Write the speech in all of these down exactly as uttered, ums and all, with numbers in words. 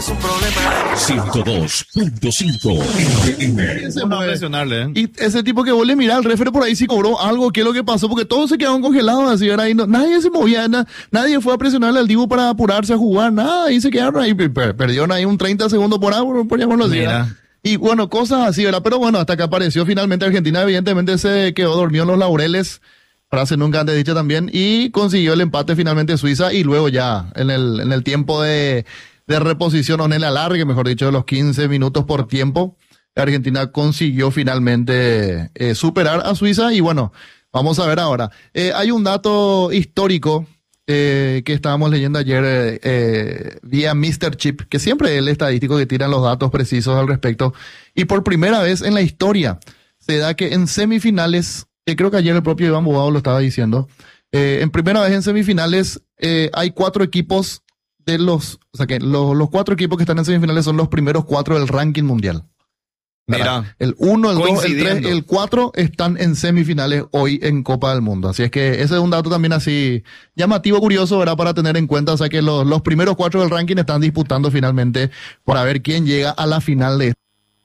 es un problema. ciento dos punto cinco Bueno, presionarle, ¿eh? Y ese tipo que vos le mirás al referee por ahí sí cobró algo, ¿qué es lo que pasó? Porque todos se quedaron congelados así, ¿verdad? Y no, nadie se movía, na, nadie fue a presionarle al Dibu para apurarse a jugar, nada, y se quedaron ahí, per, perdieron ahí un treinta segundos por ahí, por, por llamarlo así, ¿verdad? Y bueno, cosas así, ¿verdad? Pero bueno, hasta que apareció finalmente Argentina, evidentemente se quedó dormido en los laureles, frase nunca antes dicha también, y consiguió el empate finalmente Suiza, y luego ya, en el, en el tiempo de, de reposición, o en el alargue, mejor dicho, de los quince minutos por tiempo, Argentina consiguió finalmente eh, superar a Suiza, y bueno, vamos a ver ahora. Eh, hay un dato histórico eh, que estábamos leyendo ayer eh, eh, vía míster Chip, que siempre es el estadístico que tira los datos precisos al respecto, y por primera vez en la historia se da que en semifinales, eh, creo que ayer el propio Iván Bobado lo estaba diciendo, eh, en primera vez en semifinales eh, hay cuatro equipos de los, o sea que los, los cuatro equipos que están en semifinales son los primeros cuatro del ranking mundial. Mira, el uno, el dos, el tres, el cuatro están en semifinales hoy en Copa del Mundo. Así es que ese es un dato también así llamativo, curioso, ¿verdad? Para tener en cuenta, o sea que los, los primeros cuatro del ranking están disputando finalmente para ver quién llega a la final de.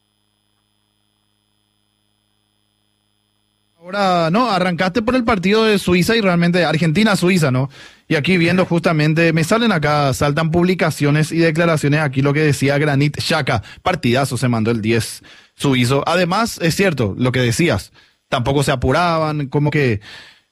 Ahora, no, arrancaste por el partido de Suiza y realmente Argentina-Suiza, ¿no? Y aquí viendo justamente, me salen acá, saltan publicaciones y declaraciones aquí lo que decía Granit Xhaka, partidazo se mandó el diez suizo. Además, es cierto, lo que decías, tampoco se apuraban, como que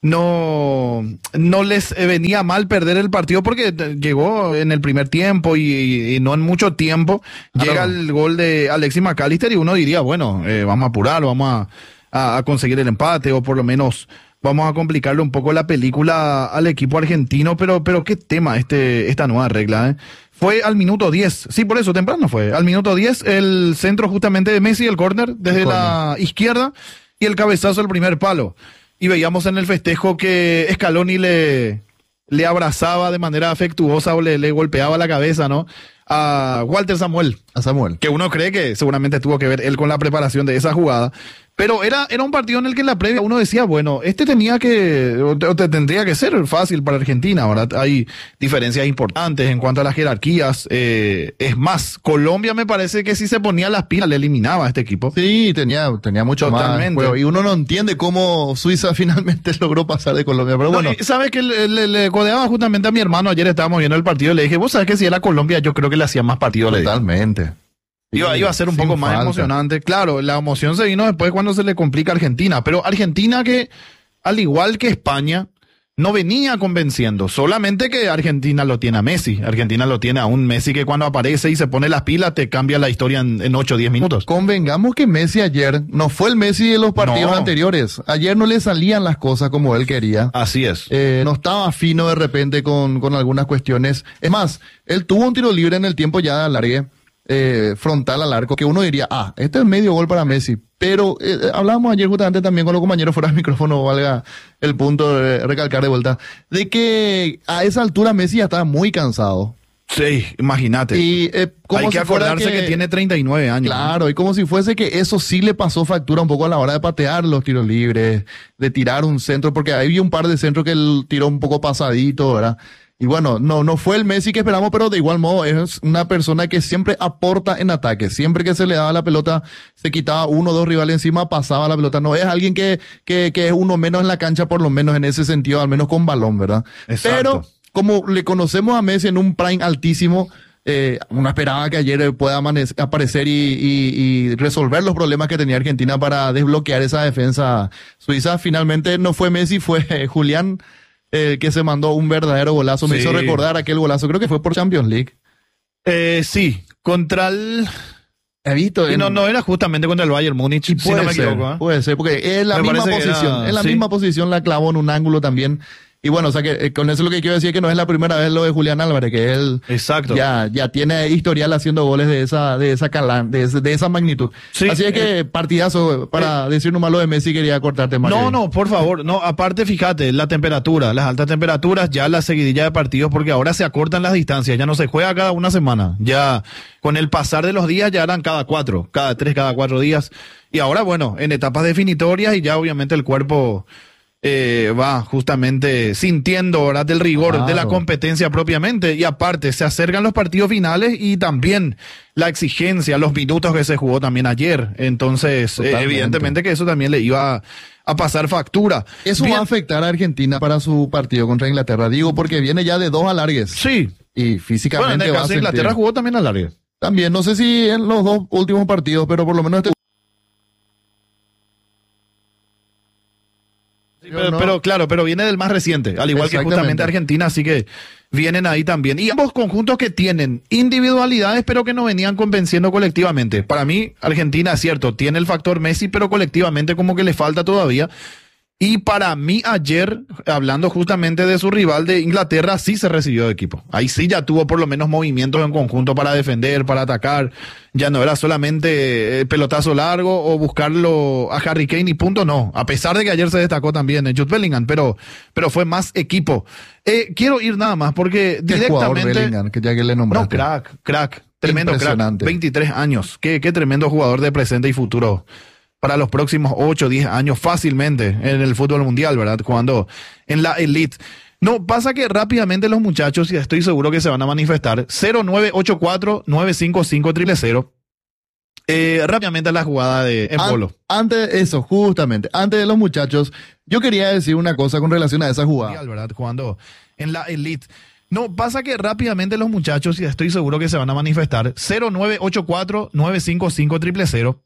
no, no les venía mal perder el partido porque llegó en el primer tiempo y, y no en mucho tiempo, claro. Llega el gol de Alexis McAllister y uno diría, bueno, eh, vamos a apurar, vamos a... A, a conseguir el empate o por lo menos vamos a complicarle un poco la película al equipo argentino, pero pero qué tema este esta nueva regla, ¿eh? Fue al minuto diez, sí, por eso temprano fue, al minuto diez el centro justamente de Messi, el córner desde el la izquierda y el cabezazo al primer palo. Y veíamos en el festejo que Scaloni le, le abrazaba de manera afectuosa o le, le golpeaba la cabeza, ¿no? A Walter Samuel. A Samuel. Que uno cree que seguramente tuvo que ver él con la preparación de esa jugada. Pero era, era un partido en el que en la previa uno decía, bueno, este tenía que, o te, o te tendría que ser fácil para Argentina. Ahora hay diferencias importantes en cuanto a las jerarquías. Eh, es más, Colombia me parece que si se ponía las pilas le eliminaba a este equipo. Sí, tenía, tenía mucho Totalmente. más juego. Y uno no entiende cómo Suiza finalmente logró pasar de Colombia. Pero bueno. No, ¿sabes que le, le, le codeaba justamente a mi hermano? Ayer estábamos viendo el partido y le dije, vos sabés que si era Colombia yo creo que le hacía más partido. Totalmente. Iba, iba a ser un Sin poco más falta. emocionante. Claro, la emoción se vino después cuando se le complica a Argentina. Pero Argentina que, al igual que España, no venía convenciendo. Solamente que Argentina lo tiene a Messi. Argentina lo tiene a un Messi que cuando aparece y se pone las pilas te cambia la historia en, en ocho o diez minutos. Convengamos que Messi ayer no fue el Messi de los partidos No. anteriores. Ayer no le salían las cosas como él quería. Así es. Eh, no estaba fino de repente con, con algunas cuestiones. Es más, él tuvo un tiro libre en el tiempo ya de alargue. Eh, frontal al arco, que uno diría, ah, este es medio gol para Messi, pero eh, hablábamos ayer justamente también con los compañeros fuera del micrófono, valga el punto de recalcar de vuelta, de que a esa altura Messi ya estaba muy cansado. Sí, imagínate. Y eh, como Hay que si fuera acordarse que... que tiene treinta y nueve años. Claro, ¿no? y como si fuese que eso sí le pasó factura un poco a la hora de patear los tiros libres, de tirar un centro, porque había un par de centros que él tiró un poco pasadito, ¿verdad? Y bueno, no, no fue el Messi que esperamos, pero de igual modo es una persona que siempre aporta en ataque. Siempre que se le daba la pelota, se quitaba uno o dos rivales encima, pasaba la pelota. No es alguien que, que, que es uno menos en la cancha, por lo menos en ese sentido, al menos con balón, ¿verdad? Exacto. Pero como le conocemos a Messi en un prime altísimo, eh, uno esperaba que ayer pueda aparecer y, y, y resolver los problemas que tenía Argentina para desbloquear esa defensa suiza. Finalmente no fue Messi, fue eh, Julián. Eh, que se mandó un verdadero golazo, me Sí. hizo recordar aquel golazo, creo que fue por Champions League. Eh, sí, contra el... He visto. Y en- no, no era justamente contra el Bayern Múnich, si puede no me ser, equivoco. ¿eh? puede ser, porque es la Me misma parece que posición, era- es la sí. misma posición, la clavó en un ángulo también. Y bueno, o sea que eh, con eso lo que quiero decir es que no es la primera vez lo de Julián Álvarez, que él Exacto. ya, ya tiene historial haciendo goles de esa, de esa calan, de, ese- de esa magnitud. Sí, Así es que partidazo, para decir nomás lo de Messi, quería cortarte más. No, no, por favor, no, aparte fíjate, la temperatura, las altas temperaturas, ya la seguidilla de partidos, porque ahora se acortan las distancias, ya no se juega cada una semana, ya con el pasar de los días ya eran cada cuatro, cada tres, cada cuatro días, y ahora bueno, en etapas definitorias y ya obviamente el cuerpo eh, va justamente sintiendo, ¿verdad?, del rigor Claro. de la competencia propiamente. Y aparte, se acercan los partidos finales y también la exigencia, los minutos que se jugó también ayer. Entonces, eh, Totalmente. evidentemente que eso también le iba a pasar factura. Eso Bien, va a afectar a Argentina para su partido contra Inglaterra. Digo, porque viene ya de dos alargues. sí. Y Bueno, físicamente en el va a caso de sentir. Inglaterra jugó también a largue. También, no sé si en los dos últimos partidos, pero por lo menos este. Pero, no. pero claro, pero viene del más reciente, al igual que Exactamente. justamente Argentina, así que vienen ahí también. Y ambos conjuntos que tienen individualidades, pero que no venían convenciendo colectivamente. Para mí, Argentina, es cierto, tiene el factor Messi, pero colectivamente como que le falta todavía. Y para mí ayer, hablando justamente de su rival de Inglaterra, sí se recibió de equipo. Ahí sí ya tuvo por lo menos movimientos en conjunto para defender, para atacar. Ya no era solamente el pelotazo largo o buscarlo a Harry Kane y punto, no. A pesar de que ayer se destacó también Jude Bellingham, pero, pero fue más equipo. Eh, quiero ir nada más porque Qué jugador directamente... Bellingham, que ya que le No, nombraste. crack, crack. Tremendo crack. Impresionante. veintitrés años. Qué, qué tremendo jugador de presente y futuro para los próximos ocho, diez años fácilmente en el fútbol mundial, ¿verdad? Jugando en la elite. No, pasa que rápidamente los muchachos, y estoy seguro que se van a manifestar, cero nueve ocho cuatro nueve cinco cinco cero cero cero. Eh, rápidamente la jugada de An- Embolo. Antes de eso, justamente, antes de los muchachos, yo quería decir una cosa con relación a esa jugada. ¿Verdad? Jugando en la elite. No, pasa que rápidamente los muchachos, y estoy seguro que se van a manifestar, cero nueve ocho cuatro nueve cinco cinco cero cero cero.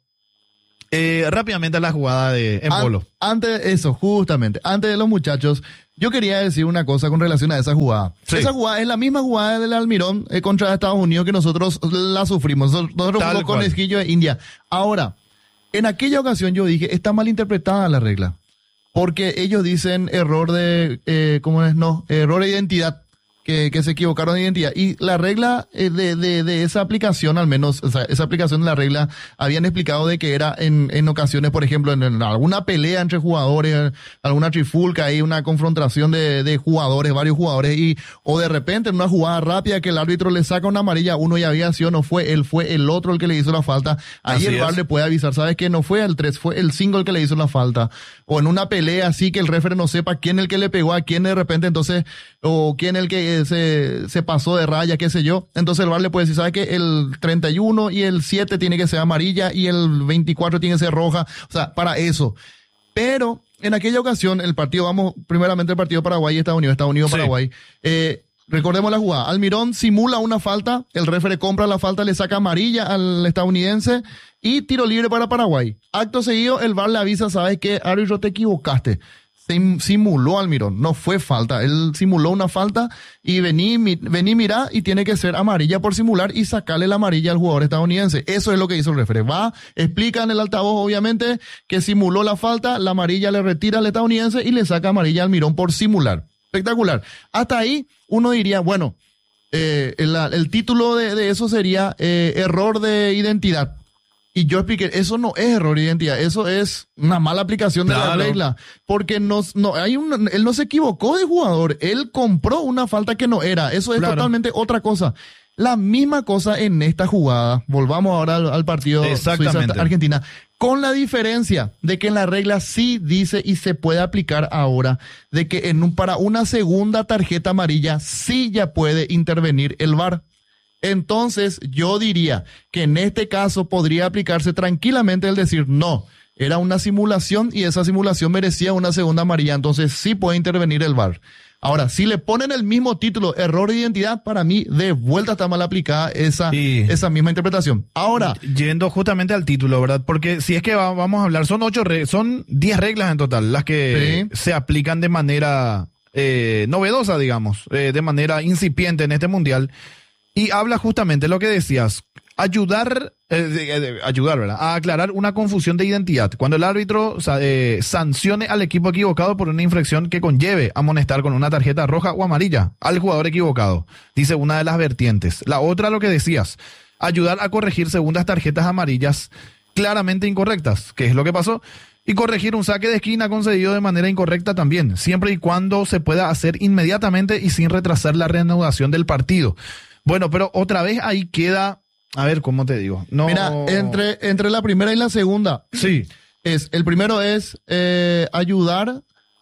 Eh, rápidamente la jugada de Embolo. An- antes de eso, justamente, antes de los muchachos, yo quería decir una cosa con relación a esa jugada. Sí. Esa jugada es la misma jugada del Almirón eh, contra Estados Unidos que nosotros la sufrimos. Nosotros nosotros Tal fuimos con cual. Esquillo de India. Ahora, en aquella ocasión yo dije, está mal interpretada la regla. Porque ellos dicen error de, eh, ¿cómo es? No, error de identidad. Que, que se equivocaron de identidad. Y la regla eh, de, de, de esa aplicación, al menos, o sea, esa aplicación de la regla, habían explicado de que era en, en ocasiones, por ejemplo, en, en alguna pelea entre jugadores, alguna trifulca, hay una confrontación de, de jugadores, varios jugadores, y, o de repente en una jugada rápida que el árbitro le saca una amarilla, uno ya había sido, no fue él, fue el otro el que le hizo la falta. Ahí Así el V A R es. le puede avisar, ¿sabes qué? No fue el tres, fue el cinco el que le hizo la falta. O en una pelea así que el referee no sepa quién el que le pegó a quién de repente, entonces, o quién el que eh, se, se pasó de raya, qué sé yo. Entonces el V A R le puede decir, ¿sabes qué? El treinta y uno y el siete tiene que ser amarilla y el veinticuatro tiene que ser roja. O sea, para eso. Pero en aquella ocasión, el partido, vamos, primeramente el partido Paraguay-Estados Unidos, Estados Unidos-Paraguay, Sí. eh, recordemos la jugada. Almirón simula una falta, el referee compra la falta, le saca amarilla al estadounidense y tiro libre para Paraguay. Acto seguido, el V A R le avisa, ¿sabes qué? Árbitro, te equivocaste. Sim- simuló Almirón, no fue falta. Él simuló una falta y vení, mi- vení, mirá, y tiene que ser amarilla por simular y sacarle la amarilla al jugador estadounidense. Eso es lo que hizo el referee. Va, explica en el altavoz, obviamente, que simuló la falta, la amarilla le retira al estadounidense y le saca amarilla al Almirón por simular. Espectacular. Hasta ahí uno diría, bueno, eh, el, el título de, de eso sería eh, error de identidad. Y yo expliqué, eso no es error de identidad, eso es una mala aplicación de Claro. la regla. Porque no, no, hay un, él no se equivocó de jugador, él compró una falta que no era. Eso es Claro. totalmente otra cosa. La misma cosa en esta jugada. Volvamos ahora al, al partido Exactamente. Suiza-Argentina. Con la diferencia de que en la regla sí dice y se puede aplicar ahora de que en un, para una segunda tarjeta amarilla sí ya puede intervenir el V A R. Entonces, yo diría que en este caso podría aplicarse tranquilamente el decir no, era una simulación y esa simulación merecía una segunda amarilla, entonces sí puede intervenir el V A R. Ahora, si le ponen el mismo título, error de identidad, para mí de vuelta está mal aplicada esa, Sí. esa misma interpretación. Ahora, Yendo justamente al título, ¿verdad? Porque si es que va- vamos a hablar, son ocho, re- son diez reglas en total las que Sí. se aplican de manera eh, novedosa, digamos, eh, de manera incipiente en este mundial. Y habla justamente lo que decías, ayudar, eh, de- de- ayudar, ¿verdad? A aclarar una confusión de identidad. Cuando el árbitro sa- eh, sancione al equipo equivocado por una infracción que conlleve amonestar con una tarjeta roja o amarilla al jugador equivocado, dice una de las vertientes. La otra, lo que decías, ayudar a corregir segundas tarjetas amarillas claramente incorrectas, que es lo que pasó, y corregir un saque de esquina concedido de manera incorrecta también, siempre y cuando se pueda hacer inmediatamente y sin retrasar la reanudación del partido. Bueno, pero otra vez ahí queda, a ver, ¿cómo te digo? No. mira, entre, entre la primera y la segunda, Sí, es, el primero es eh, ayudar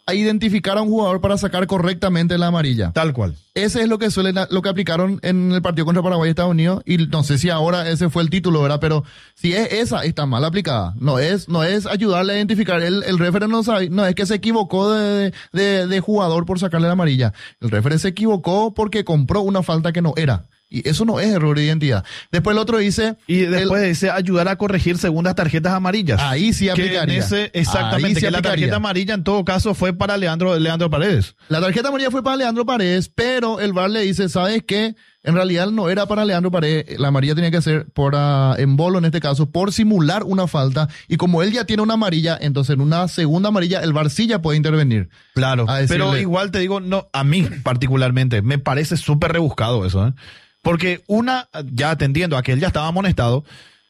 a identificar a un jugador para sacar correctamente la amarilla. Tal cual. Ese es lo que suelen, lo que aplicaron en el partido contra Paraguay y Estados Unidos, y no sé si ahora ese fue el título, ¿verdad? Pero si es esa, está mal aplicada. No es, no es ayudarle a identificar. El, el referee no sabe, no es que se equivocó de, de, de jugador por sacarle la amarilla. El referee se equivocó porque compró una falta que no era. Y eso no es error de identidad. Después el otro dice... Y después el, dice ayudar a corregir segundas tarjetas amarillas. Ahí sí aplicaría. Que en ese, exactamente, ahí sí que aplicaría. La tarjeta amarilla en todo caso fue para Leandro, Leandro Paredes. La tarjeta amarilla fue para Leandro Paredes, pero el V A R le dice, ¿sabes qué? En realidad no era para Leandro Paredes, la amarilla tenía que ser por uh, Embolo en este caso, por simular una falta, y como él ya tiene una amarilla, entonces en una segunda amarilla el V A R sí ya puede intervenir. Claro, pero igual te digo, no, a mí particularmente, me parece súper rebuscado eso, ¿eh? Porque una, ya te entiendo, aquel ya estaba amonestado.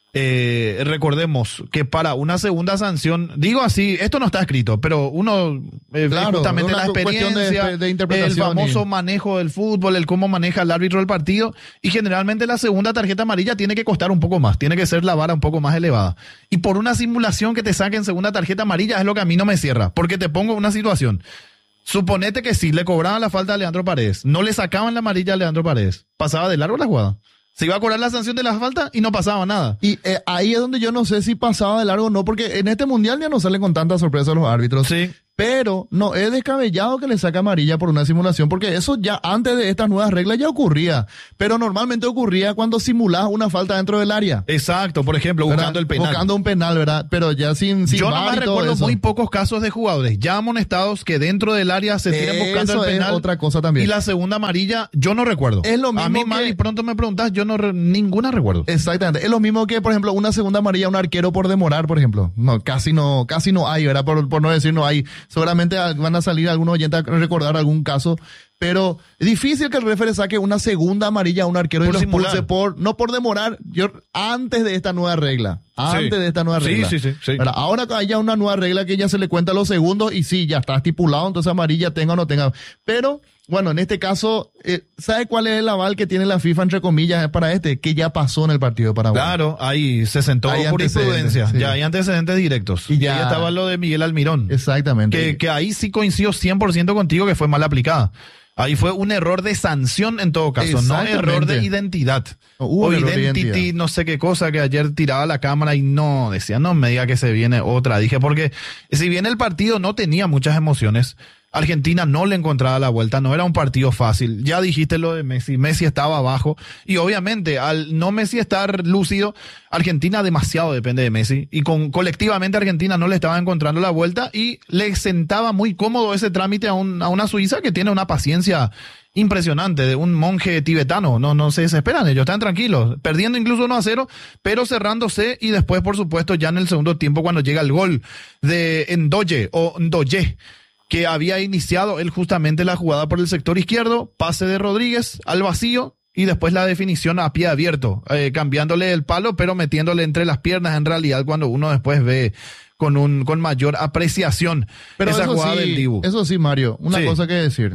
Eh, recordemos que para una segunda sanción, digo así, esto no está escrito, pero uno, eh, claro, justamente la experiencia, de, de interpretación el famoso y... manejo del fútbol, el cómo maneja el árbitro del partido, y generalmente la segunda tarjeta amarilla tiene que costar un poco más, tiene que ser la vara un poco más elevada. Y por una simulación que te saquen segunda tarjeta amarilla es lo que a mí no me cierra, porque te pongo una situación. Suponete que sí, le cobraban la falta a Leandro Paredes, no le sacaban la amarilla a Leandro Paredes, pasaba de largo la jugada. Se iba a cobrar la sanción de la falta y no pasaba nada. Y eh, ahí es donde yo no sé si pasaba de largo o no, porque en este mundial ya no salen con tanta sorpresa los árbitros. Sí. Pero no es descabellado que le saque amarilla por una simulación, porque eso ya antes de estas nuevas reglas ya ocurría. Pero normalmente ocurría cuando simulás una falta dentro del área. Exacto, por ejemplo, ¿verdad? buscando el penal. Buscando un penal, ¿verdad? Pero ya sin, sin Yo nomás recuerdo eso. muy pocos casos de jugadores ya amonestados que dentro del área se tiren buscando Eso el penal. Es otra cosa también. Y la segunda amarilla, yo no recuerdo. Es lo mismo a mí que... mal y pronto me preguntas, yo no re... ninguna recuerdo. Exactamente. Es lo mismo que, por ejemplo, una segunda amarilla a un arquero por demorar, por ejemplo. No, casi no, casi no hay, ¿verdad? Por, por no decir no hay. Seguramente van a salir algunos oyentes a recordar algún caso, pero es difícil que el referee saque una segunda amarilla a un arquero Por y lo simular. expulse por, no por demorar, yo, antes de esta nueva regla. Antes Sí. de esta nueva regla. Sí, sí, sí, sí. ¿Verdad? Ahora hay ya una nueva regla que ya se le cuenta los segundos y sí, ya está estipulado, entonces amarilla tenga o no tenga. Pero, bueno, en este caso, eh, ¿sabe cuál es el aval que tiene la FIFA, entre comillas, para este? Que ya pasó en el partido de Paraguay. Claro, ahí se sentó Hay jurisprudencia, antecedentes, sí. ya hay antecedentes directos. Y Y ya- ya estaba lo de Miguel Almirón. Exactamente. Que, que ahí sí coincido cien por ciento contigo que fue mal aplicada. Ahí fue un error de sanción en todo caso, no Exactamente. error de identidad. No, hubo o un error de identity, identidad. no sé qué cosa, que ayer tiraba la cámara y no, decía, no me diga que se viene otra. Dije, porque si bien el partido no tenía muchas emociones, Argentina no le encontraba la vuelta, no era un partido fácil. Ya dijiste lo de Messi, Messi estaba abajo y obviamente al no Messi estar lúcido, Argentina demasiado depende de Messi y con colectivamente Argentina no le estaba encontrando la vuelta y le sentaba muy cómodo ese trámite a, un, a una Suiza que tiene una paciencia impresionante de un monje tibetano, no, no se desesperan, ellos están tranquilos, perdiendo incluso uno a cero, pero cerrándose y después por supuesto ya en el segundo tiempo cuando llega el gol de Ndoye o Ndoye, que había iniciado él justamente la jugada por el sector izquierdo, pase de Rodríguez al vacío y después la definición a pie abierto, eh, cambiándole el palo pero metiéndole entre las piernas en realidad cuando uno después ve con un con mayor apreciación Pero esa eso jugada sí, del Dibu. Eso sí, Mario, una Sí. cosa que decir.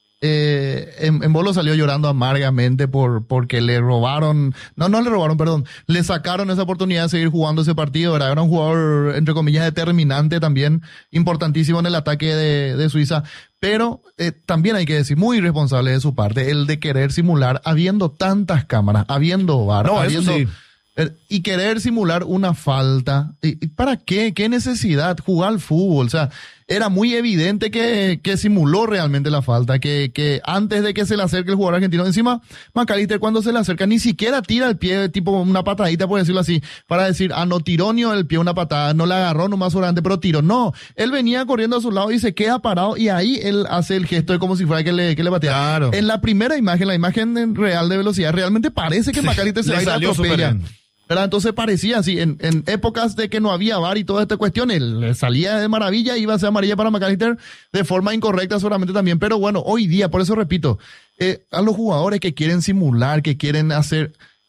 Eh, en, en Bolo salió llorando amargamente por porque le robaron, no, no le robaron, perdón, le sacaron esa oportunidad de seguir jugando ese partido, ¿verdad? Era un jugador, entre comillas, determinante también, importantísimo en el ataque de, de Suiza, pero eh, también hay que decir, muy irresponsable de su parte, el de querer simular, habiendo tantas cámaras, habiendo V A R, No, eso habiendo... sí. Eh, Y querer simular una falta. ¿Y y para qué? ¿Qué necesidad? Jugar al fútbol. O sea, era muy evidente que, que simuló realmente la falta, que, que antes de que se le acerque el jugador argentino, encima, McAllister cuando se le acerca ni siquiera tira el pie, tipo una patadita, por decirlo así, para decir, ah, no tiró ni el pie una patada, no la agarró nomás durante, pero tiró. No, él venía corriendo a su lado y se queda parado y ahí él hace el gesto de como si fuera que le, que le batea. Claro. En la primera imagen, la imagen en real de velocidad, realmente parece que Sí, McAllister se le va y la salió súper atropella. bien. ¿Verdad? Entonces parecía así, en, en épocas de que no había V A R y toda esta cuestión, él le salía de maravilla, iba a ser amarilla para McAllister de forma incorrecta seguramente también, pero bueno, hoy día, por eso repito, eh, a los jugadores que quieren simular, que quieren hacer,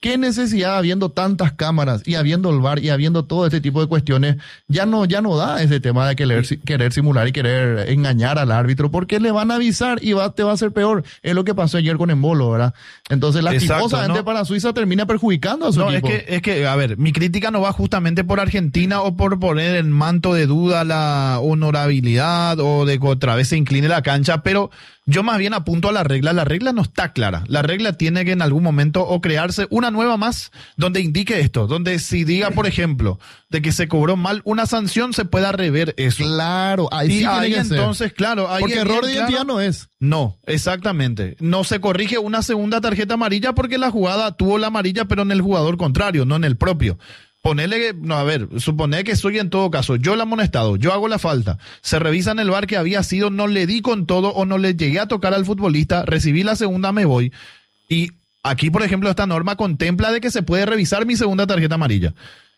¿Qué necesidad, habiendo tantas cámaras y habiendo el V A R y habiendo todo este tipo de cuestiones, ya no, ya no da ese tema de querer, querer simular y querer engañar al árbitro? Porque le van a avisar y va, te va a hacer peor. Es lo que pasó ayer con Embolo, ¿verdad? Entonces, lastimosamente no. para Suiza termina perjudicando a su no, equipo. Es que, es que, a ver, mi crítica no va justamente por Argentina o por poner en manto de duda la honorabilidad o de que otra vez se incline la cancha, pero yo más bien apunto a la regla. La regla no está clara. La regla tiene que en algún momento o crearse una nueva más donde indique esto, donde si diga, por ejemplo, de que se cobró mal una sanción, se pueda rever eso. Claro, ahí y sí ahí tiene que entonces, ser. claro, ahí porque es error bien de identidad claro. no es. No, exactamente. No se corrige una segunda tarjeta amarilla porque la jugada tuvo la amarilla, pero en el jugador contrario, no en el propio. Ponele que, no, a ver, supone que soy en todo caso, yo el amonestado, yo hago la falta, se revisa en el V A R que había sido, no le di con todo o no le llegué a tocar al futbolista, recibí la segunda, me voy. Y aquí, por ejemplo, esta norma contempla de que se puede revisar mi segunda tarjeta amarilla.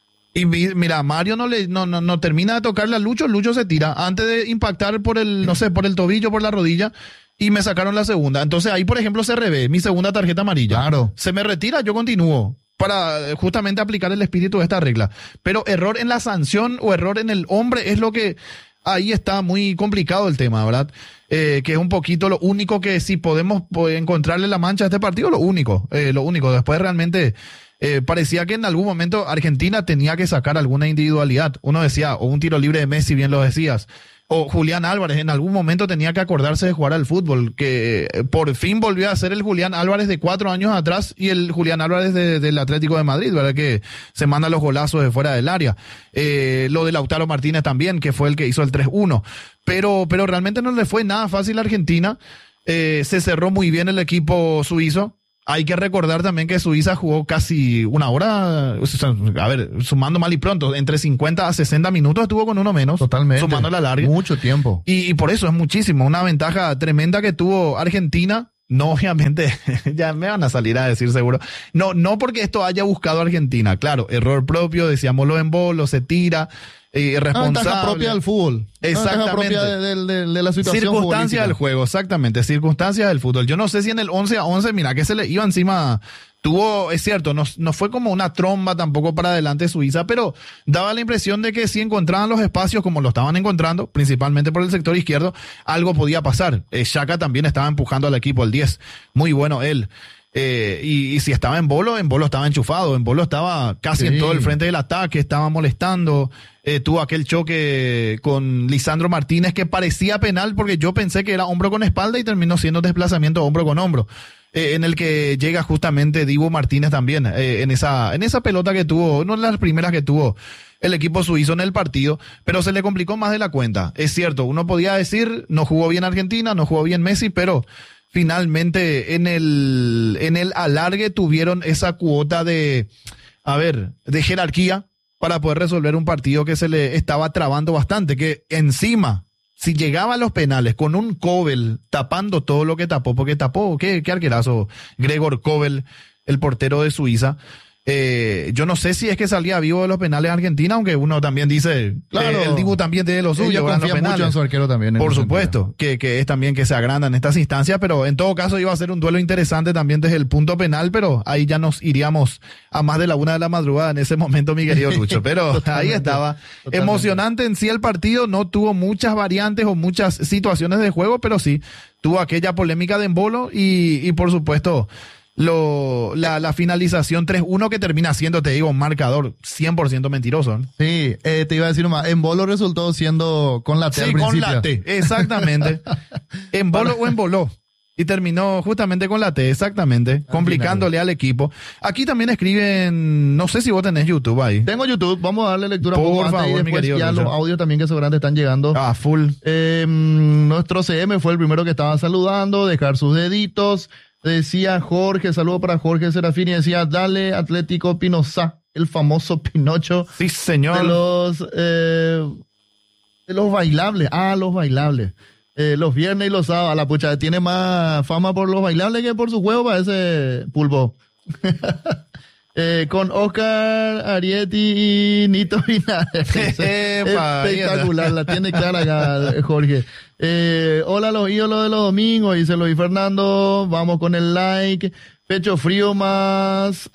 Y mira, Mario no le no, no, no termina de tocarle a Lucho, Lucho se tira antes de impactar por el, no sé, por el tobillo, por la rodilla, y me sacaron la segunda. Entonces ahí, por ejemplo, se revé mi segunda tarjeta amarilla. Claro. Se me retira, yo continúo para justamente aplicar el espíritu de esta regla. Pero error en la sanción o error en el hombre es lo que ahí está muy complicado el tema, ¿verdad? Eh, que es un poquito lo único que si podemos pues, encontrarle la mancha a este partido, lo único, eh, lo único. Después realmente eh, parecía que en algún momento Argentina tenía que sacar alguna individualidad. Uno decía, o un tiro libre de Messi, bien lo decías. O Julián Álvarez en algún momento tenía que acordarse de jugar al fútbol, que eh, por fin volvió a ser el Julián Álvarez de cuatro años atrás y el Julián Álvarez de, del Atlético de Madrid, ¿verdad? Que se manda los golazos de fuera del área. Eh, lo de Lautaro Martínez también, que fue el que hizo el tres uno. Pero, pero realmente no le fue nada fácil a Argentina. Eh, se cerró muy bien el equipo suizo. Hay que recordar también que Suiza jugó casi una hora, o sea, a ver, sumando mal y pronto, entre cincuenta a sesenta minutos estuvo con uno menos. Totalmente. Sumando la larga. Mucho tiempo. Y, y por eso es muchísimo, una ventaja tremenda que tuvo Argentina. No, obviamente, ya me van a salir a decir seguro. No, no porque esto haya buscado Argentina. Claro, error propio, decíamos lo en bolo, se tira, eh, responsable. Ventaja propia del fútbol. Exactamente. Ventaja propia de, de, de, de la situación Circunstancias del juego, exactamente. Circunstancias del fútbol. Yo no sé si en el once a once, mira, que se le iba encima. Tuvo, es cierto, no, no fue como una tromba tampoco para adelante Suiza, pero daba la impresión de que si encontraban los espacios como lo estaban encontrando, principalmente por el sector izquierdo, algo podía pasar. Eh, Xhaka también estaba empujando al equipo, el diez. Muy bueno él. Eh, y, y si estaba en Bolo, en Bolo estaba enchufado, en Bolo estaba casi sí. en todo el frente del ataque, estaba molestando, eh, tuvo aquel choque con Lisandro Martínez que parecía penal porque yo pensé que era hombro con espalda y terminó siendo desplazamiento hombro con hombro. Eh, en el que llega justamente Dibu Martínez también, eh, en esa en esa pelota que tuvo, una de las primeras que tuvo el equipo suizo en el partido, pero se le complicó más de la cuenta. Es cierto, uno podía decir, no jugó bien Argentina, no jugó bien Messi, pero finalmente en el en el alargue tuvieron esa cuota de, a ver, de jerarquía para poder resolver un partido que se le estaba trabando bastante, que encima si llegaba a los penales con un Kobel tapando todo lo que tapó, porque tapó, qué, qué arquerazo, Gregor Kobel, el portero de Suiza. Eh, yo no sé si es que salía vivo de los penales Argentina, aunque uno también dice, claro, que el Dibu también tiene lo suyo. Ella confía mucho en su arquero también. Por supuesto, que, que es también que se agranda en estas instancias, pero en todo caso iba a ser un duelo interesante también desde el punto penal, pero ahí ya nos iríamos a más de la una de la madrugada en ese momento, mi querido Lucho. Pero ahí estaba. Totalmente. Emocionante en sí el partido, no tuvo muchas variantes o muchas situaciones de juego, pero sí tuvo aquella polémica de embolo y, y por supuesto Lo, la, la finalización tres uno que termina siendo, te digo, un marcador cien por ciento mentiroso, ¿no? Sí, eh, te iba a decir más, en bolo resultó siendo con la T sí, al principio. Sí, con la T, exactamente. En bolo o en boló. Y terminó justamente con la T, exactamente, al complicándole final al equipo. Aquí también escriben, no sé si vos tenés YouTube ahí. Tengo YouTube, vamos a darle lectura por un poco favor, antes y después querido, ya los audios también que seguramente están llegando. Ah, full. Eh, nuestro C M fue el primero que estaba saludando, dejar sus deditos. Decía Jorge, saludo para Jorge Serafini, decía, dale Atlético Pinoza, el famoso Pinocho. Sí, señor. De los, eh, de los bailables, ah, los bailables. Eh, los viernes y los sábados, la pucha, tiene más fama por los bailables que por su juego para ese pulpo. eh, con Oscar Arietti y Nito Vinares. Espectacular, la tiene clara acá, Jorge. Eh, hola los ídolos de los domingos, dice Luis Fernando, vamos con el like. Pecho frío más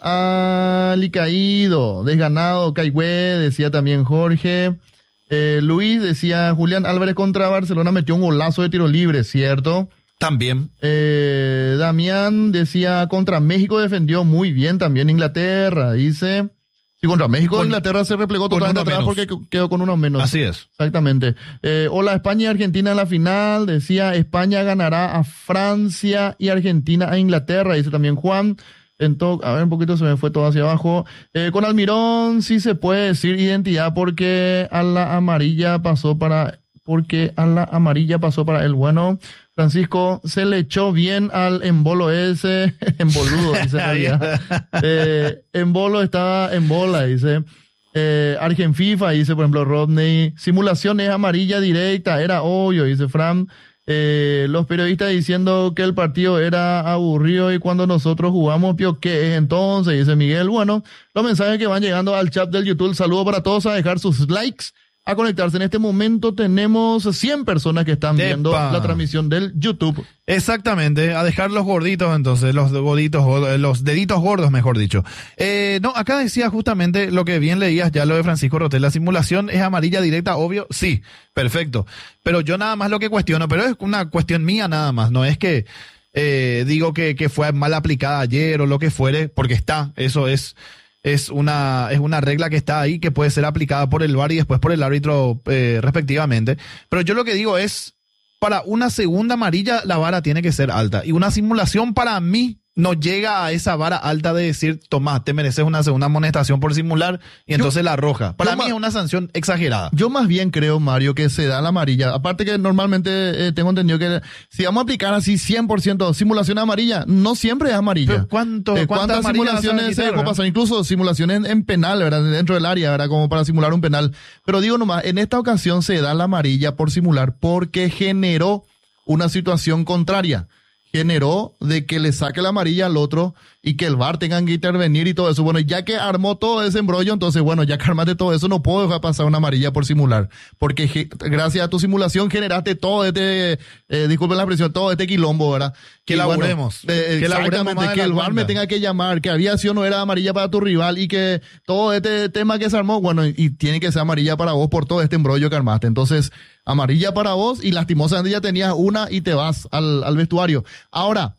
alicaído, desganado, caigüe, decía también Jorge. Eh, Luis decía, Julián Álvarez contra Barcelona metió un golazo de tiro libre, ¿cierto? También. Eh, Damián decía, contra México defendió muy bien también Inglaterra, dice. Sí, contra México Con, Inglaterra se replegó totalmente atrás porque quedó con uno menos. Así es. Exactamente. Eh, hola, España y Argentina en la final. Decía, España ganará a Francia y Argentina a Inglaterra, dice también Juan. Entonces, a ver, un poquito se me fue todo hacia abajo. Eh, con Almirón sí se puede decir identidad porque a la amarilla pasó para, porque a la amarilla pasó para el bueno. Francisco, se le echó bien al embolo ese, emboludo, dice en realidad. Eh, embolo estaba en bola, dice. Eh, Argen FIFA, dice por ejemplo Rodney. Simulación es amarilla directa, era obvio, dice Fran. Eh, los periodistas diciendo que el partido era aburrido y cuando nosotros jugamos, pio, ¿qué es entonces? Dice Miguel. Bueno, los mensajes que van llegando al chat del YouTube, saludo para todos, a dejar sus likes, a conectarse. En este momento tenemos cien personas que están ¡Epa! viendo la transmisión del YouTube. Exactamente, a dejar los gorditos entonces, los gorditos, los deditos gordos, mejor dicho. Eh, no, acá decía justamente lo que bien leías ya, lo de Francisco Rotel, la simulación es amarilla directa, obvio, sí, perfecto. Pero yo nada más lo que cuestiono, pero es una cuestión mía nada más, no es que eh, digo que, que fue mal aplicada ayer o lo que fuere, porque está, eso es... Es una, es una regla que está ahí que puede ser aplicada por el V A R y después por el árbitro eh, respectivamente. Pero yo lo que digo es, para una segunda amarilla la vara tiene que ser alta. Y una simulación para mí no llega a esa vara alta de decir, Tomás, te mereces una segunda amonestación por simular y entonces yo, la roja. Para mí es una sanción exagerada. Yo más bien creo, Mario, que se da la amarilla. Aparte que normalmente eh, tengo entendido que si vamos a aplicar así cien por ciento simulación amarilla, no siempre es amarilla. Pero ¿cuánto, eh, ¿Cuántas, ¿Cuántas simulaciones se dejó pasar? Incluso simulaciones en, en penal, ¿verdad? Dentro del área, ¿verdad? Como para simular un penal. Pero digo nomás, en esta ocasión se da la amarilla por simular porque generó una situación contraria. Generó de que le saque la amarilla al otro y que el V A R tenga que intervenir y todo eso. Bueno, ya que armó todo ese embrollo, entonces, bueno, ya que armaste todo eso, no puedo dejar pasar una amarilla por simular. Porque ge- gracias a tu simulación generaste todo este, eh, disculpen la expresión, todo este quilombo, ¿verdad? Que y laburemos. Bueno, eh, que exactamente, que el V A R me tenga que llamar, que había sido no era amarilla para tu rival y que todo este tema que se armó, bueno, y, y tiene que ser amarilla para vos por todo este embrollo que armaste. Entonces, amarilla para vos y lastimosamente ya tenías una y te vas al, al vestuario. Ahora,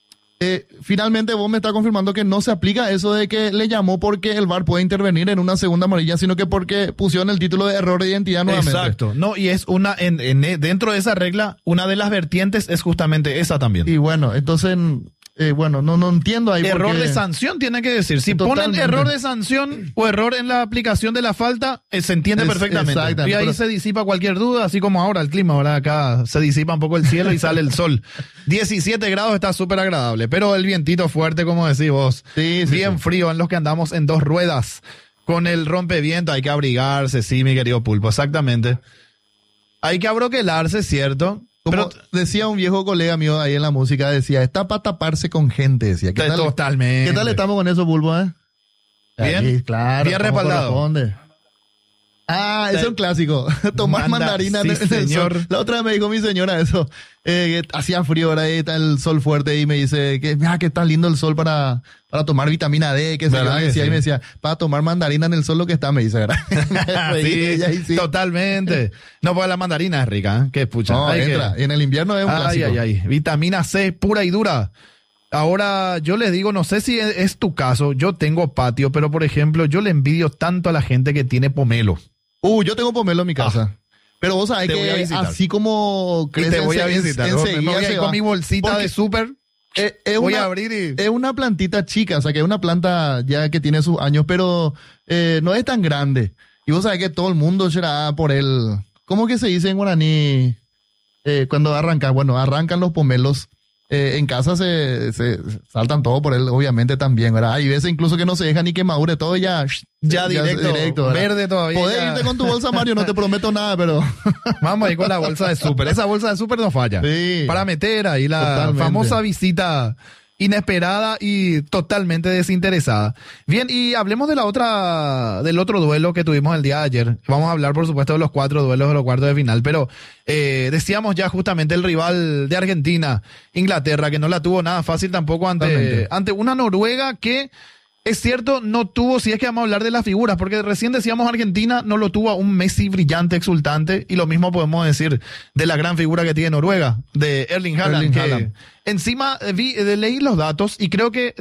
eh, finalmente vos me estás confirmando que no se aplica eso de que le llamó porque el V A R puede intervenir en una segunda amarilla, sino que porque pusieron el título de error de identidad nuevamente. Exacto. No, y es una, en, en, dentro de esa regla, una de las vertientes es justamente esa también. Y bueno, entonces... Eh, bueno, no, no entiendo ahí. Error porque... de sanción tiene que decir. Si Totalmente. Ponen error de sanción o error en la aplicación de la falta, eh, se entiende es, perfectamente. Y ahí pero... se disipa cualquier duda, así como ahora el clima, ahora acá se disipa un poco el cielo y sale el sol. diecisiete grados está súper agradable, pero el vientito fuerte, como decís vos. Sí, sí, bien sí. frío en los que andamos en dos ruedas. Con el rompeviento hay que abrigarse, sí, mi querido Pulpo, exactamente. Hay que abroquelarse, ¿cierto? Como pero decía un viejo colega mío ahí en la música, decía, está para taparse con gente, decía. ¿Qué tal, totalmente. ¿Qué tal estamos con eso, Bulbo, eh? Bien, ahí, claro. Bien respaldado. Ah, ese es un clásico. Tomar Manda, mandarina sí, en el señor. sol. La otra vez me dijo mi señora eso. Eh, hacía frío, ahora ahí está el sol fuerte y me dice que mira que tan lindo el sol para, para tomar vitamina D, que se yo, me decía, sí. Y me decía, para tomar mandarina en el sol lo que está, me dice, ¿verdad? sí, ella, sí, totalmente. No, pues la mandarina es rica, ¿eh? Que pucha. No, entra. Que... En el invierno es un ay, clásico. Ay, ay, vitamina C pura y dura. Ahora, yo les digo, no sé si es, es tu caso, yo tengo patio, pero por ejemplo, yo le envidio tanto a la gente que tiene pomelo. Uh, yo tengo pomelo en mi casa. Ah. Pero vos sabés que así como crece, te voy a visitar. Enseguida no, no, con mi bolsita Porque de súper. Es, es voy una, a abrir y... Es una plantita chica, o sea que es una planta ya que tiene sus años, pero eh, no es tan grande. Y vos sabés que todo el mundo será por el... ¿Cómo que se dice en guaraní? Eh, cuando arrancan, bueno, arrancan los pomelos. Eh, en casa se, se saltan todo por él, obviamente también, ¿verdad? Hay veces incluso que no se deja ni que madure todo ya. Ya, ya directo, directo verde todavía. Podés ya. irte con tu bolsa, Mario, no te prometo nada, pero... Vamos ahí con la bolsa de súper. Esa bolsa de súper no falla. Sí. Para meter ahí la Totalmente. famosa visita inesperada y totalmente desinteresada. Bien, y hablemos de la otra, del otro duelo que tuvimos el día de ayer. Vamos a hablar, por supuesto, de los cuatro duelos de los cuartos de final, pero eh, decíamos ya justamente el rival de Argentina, Inglaterra, que no la tuvo nada fácil tampoco ante, ante una Noruega que... Es cierto, no tuvo, si es que vamos a hablar de las figuras, porque recién decíamos Argentina no lo tuvo a un Messi brillante, exultante, y lo mismo podemos decir de la gran figura que tiene Noruega, de Erling Haaland, Erling que Haaland. encima eh, vi, eh, leí los datos y creo que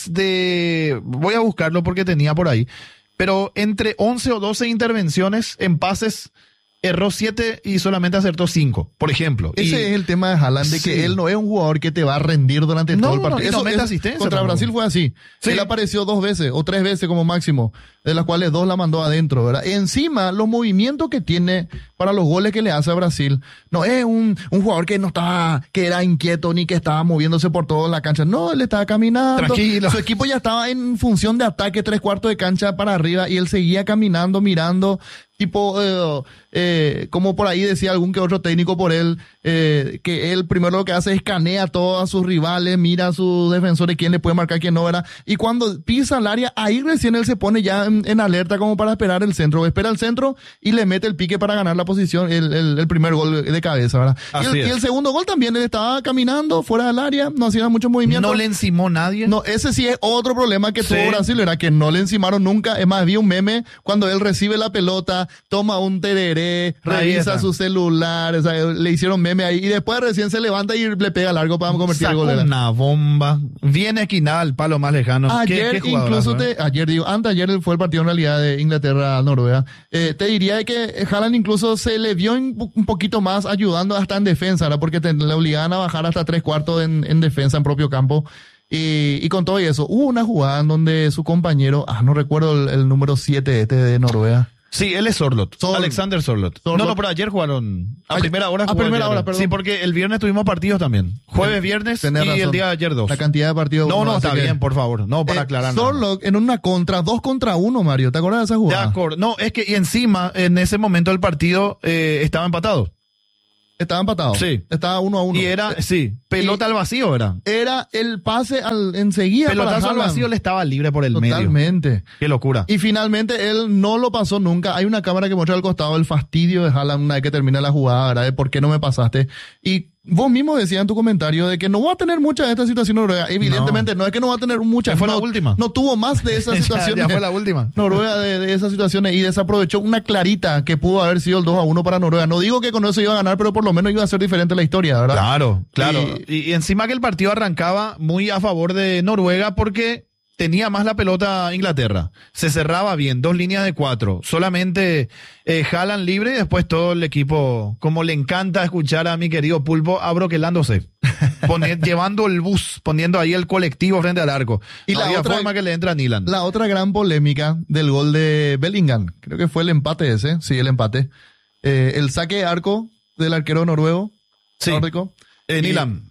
desde, voy a buscarlo porque tenía por ahí, pero entre once o doce intervenciones en pases, erró siete y solamente acertó cinco, por ejemplo. Ese Y- es el tema de Haaland, de que Sí. él no es un jugador que te va a rendir durante No, todo el no, partido. y no Eso mete es- asistencia contra tampoco. Brasil fue así. Sí. Él apareció dos veces o tres veces como máximo, de las cuales dos la mandó adentro, ¿verdad? Encima, los movimientos que tiene para los goles que le hace a Brasil, no es un, un jugador que no estaba, que era inquieto ni que estaba moviéndose por toda la cancha. No, él estaba caminando. Tranquilo. Su equipo ya estaba en función de ataque, tres cuartos de cancha para arriba, y él seguía caminando, mirando, tipo, eh, eh, como por ahí decía algún que otro técnico por él, eh, que él primero lo que hace es escanea a todos a sus rivales, mira a sus defensores, quién le puede marcar, quién no, ¿verdad? Y cuando pisa el área, ahí recién él se pone ya en, en alerta como para esperar el centro, espera el centro y le mete el pique para ganar la posición, el, el, el primer gol de cabeza, ¿verdad? Y Así el, es. y el segundo gol también, él estaba caminando fuera del área, no hacía muchos movimientos. no le encimó nadie. No, ese sí es otro problema que Sí. tuvo Brasil, era que no le encimaron nunca. Es más, vi un meme cuando él recibe la pelota, toma un tereré, Ahí revisa está. su celular, o sea, le hicieron meme ahí y después recién se levanta y le pega largo para convertir el Sacó gol. ¿verdad? una bomba, bien esquinada al palo más lejano. Qué- Ayer, qué jugadorazo, incluso, ¿eh? te, ayer digo, antes ayer fue el partido en realidad de Inglaterra-Noruega. Eh, te diría de que Haaland incluso se le vio un, un poquito más ayudando hasta en defensa, ¿verdad? Porque te, le obligaban a bajar hasta tres cuartos en, en defensa en propio campo. Y, y con todo eso, hubo una jugada en donde su compañero, ah, no recuerdo el, el número siete este de Noruega. Sí, él es Sorloth. Sorloth. Alexander Sorloth. Sorloth. No, no, pero ayer jugaron. A Ayer- primera hora a jugó primera ayer. hora, perdón. Sí, porque el viernes tuvimos partidos también. Jueves, viernes Tenés y razón. el día de ayer dos. La cantidad de partidos. No, no, así está que- bien, por favor. No, para Eh, aclarar. nada. Sorloth en una contra, dos contra uno, Mario. ¿Te acuerdas de esa De jugada? acuerdo. No, es que y encima, en ese momento del partido, eh, estaba empatado. Estaba empatado. Sí. Estaba uno a uno. Y era, sí, pelota y- al vacío era. Era el pase al, enseguida para Pelotazo al Haaland. vacío le estaba libre por el medio. Totalmente. Qué locura. Y finalmente él no lo pasó nunca. Hay una cámara que muestra al costado el fastidio de Haaland una vez que termina la jugada, ¿verdad? De por qué no me pasaste. Y vos mismo decías en tu comentario de que no va a tener mucha de esta situación Noruega. Evidentemente no, es que no va a tener mucha. Ya fue la no, última. No tuvo más de esas Ya- situaciones. ya fue la última. Noruega de, de esas situaciones y desaprovechó una clarita que pudo haber sido el dos a uno para Noruega. No digo que con eso iba a ganar, pero por lo menos iba a ser diferente la historia, ¿verdad? Claro, claro. Y- Y, y encima que el partido arrancaba muy a favor de Noruega porque tenía más la pelota Inglaterra. Se cerraba bien, dos líneas de cuatro. Solamente eh, Haaland libre y después todo el equipo, como le encanta escuchar a mi querido Pulpo, abroquelándose. Poni- llevando el bus, poniendo ahí el colectivo frente al arco. Y Y la la otra- forma que le entra a Nilan. La otra gran polémica del gol de Bellingham, creo que fue el empate ese, sí, el empate. Eh, el saque de arco del arquero noruego, Sí. nórdico. Eh, Y- Nilan.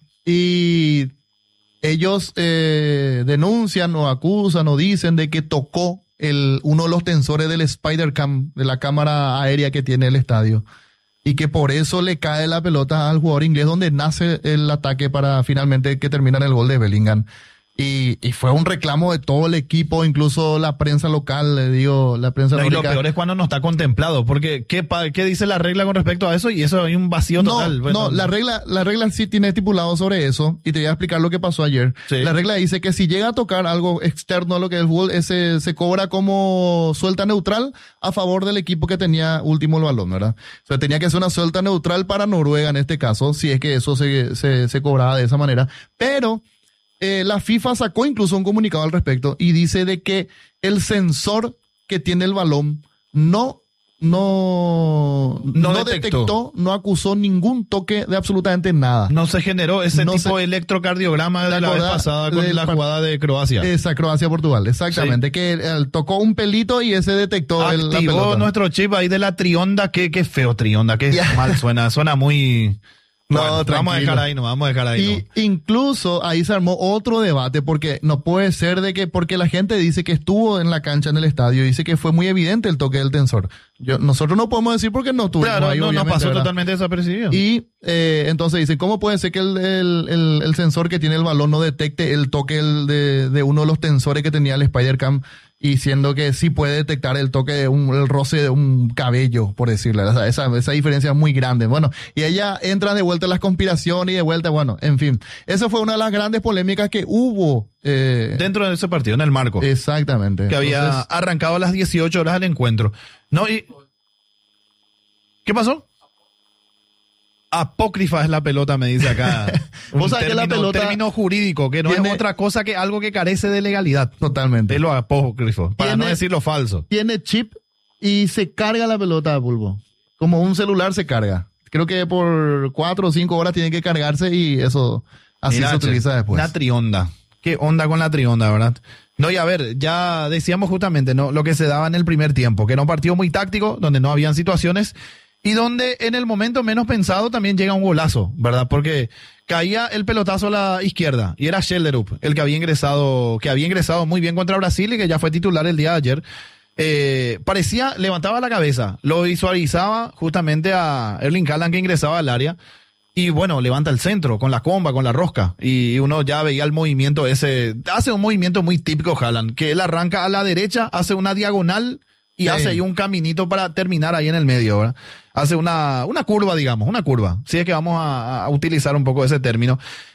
Y ellos eh, denuncian o acusan o dicen de que tocó el, uno de los tensores del Spider-Cam, de la cámara aérea que tiene el estadio. Y que por eso le cae la pelota al jugador inglés donde nace el ataque para finalmente que termina en el gol de Bellingham. Y, y fue un reclamo de todo el equipo, incluso la prensa local, le digo, la prensa No, y lo nórdica. peor es cuando no está contemplado, porque ¿qué, pa- qué dice la regla con respecto a eso? Y eso hay un vacío No, total. Bueno, no, la regla, la regla sí tiene estipulado sobre eso, y te voy a explicar lo que pasó ayer. Sí. La regla dice que si llega a tocar algo externo a lo que es el fútbol, ese se cobra como suelta neutral a favor del equipo que tenía último el balón, ¿verdad? O sea, tenía que ser una suelta neutral para Noruega en este caso, si es que eso se, se, se cobraba de esa manera. Pero eh, la FIFA sacó incluso un comunicado al respecto y dice de que el sensor que tiene el balón no no, No no detectó. detectó, no acusó ningún toque de absolutamente nada. No se generó ese No tipo se- de electrocardiograma de ¿Te la vez acordás pasada con del la par- jugada de Croacia. Esa Croacia-Portugal, exactamente. Que él tocó un pelito y ese detectó el, la Activó pelota. nuestro chip ahí de la trionda. Qué, qué feo trionda, qué Ya. mal suena. Suena muy, No, Bueno, vamos a tranquilo. dejar ahí, no, vamos a dejar ahí. Y incluso ahí se armó otro debate, porque no puede ser de que, porque la gente dice que estuvo en la cancha en el estadio, dice que fue muy evidente el toque del tensor. Yo, nosotros no podemos decir porque no no. tuvimos Claro, ahí, no, no obviamente, pasó ¿verdad? totalmente desapercibido. Y eh, entonces dicen, ¿cómo puede ser que el, el, el, el sensor que tiene el balón no detecte el toque el de, de uno de los tensores que tenía el Spider-Cam, y siendo que sí puede detectar el toque de un, el roce de un cabello, por decirle? O sea, esa, esa diferencia es muy grande. Bueno, y ella entra de vuelta en las conspiraciones y de vuelta, bueno, en fin. Esa fue una de las grandes polémicas que hubo. Eh, Dentro de ese partido, en el marco. exactamente. Que había Entonces, arrancado a las dieciocho horas el encuentro. No, y... ¿Qué pasó? Apócrifa es la pelota, me dice acá. Vos Un sabés que la término- pelota término jurídico, que no tiene- es otra cosa que algo que carece de legalidad. totalmente. De lo apócrifo, para Tiene- no decir lo falso. Tiene chip y se carga la pelota de pulpo. Como un celular se carga. Creo que por cuatro o cinco horas tiene que cargarse y eso así Mira, se che, utiliza después. La trionda. ¿Qué onda con la trionda, verdad? No, y a ver, ya decíamos justamente, ¿no? Lo que se daba en el primer tiempo, que era un partido muy táctico, donde no habían situaciones, y donde en el momento menos pensado también llega un golazo, ¿verdad? Porque caía el pelotazo a la izquierda, y era Schelderup, el que había ingresado, que había ingresado muy bien contra Brasil y que ya fue titular el día de ayer. Eh, parecía, levantaba la cabeza, lo visualizaba justamente a Erling Haaland, que ingresaba al área. Y bueno, levanta el centro con la comba, con la rosca. Y uno ya veía el movimiento ese. Hace un movimiento muy típico Haaland, que él arranca a la derecha, hace una diagonal y Sí. hace ahí un caminito para terminar ahí en el medio, ¿verdad? Hace una, una curva, digamos, una curva. Si es que vamos a, a utilizar un poco ese término.